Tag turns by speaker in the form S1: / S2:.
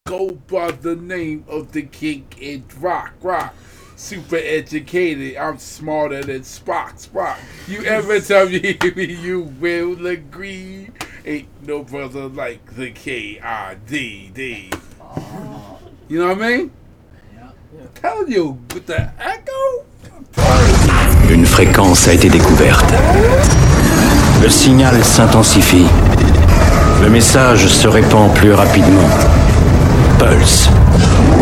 S1: go by the name of the king in rock. Super educated, I'm smarter than Spock. You ever tell me you will agree? Ain't no brother like the KIDD. You know what I mean? Tell you, with the echo?
S2: Une fréquence a été découverte. Le signal s'intensifie. Le message se répand plus rapidement. Pulse.